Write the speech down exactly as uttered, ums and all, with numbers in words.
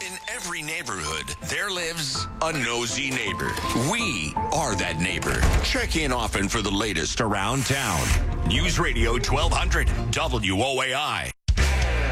In every neighborhood, there lives a nosy neighbor. We are that neighbor. Check in often for the latest around town. News Radio twelve hundred, W O A I.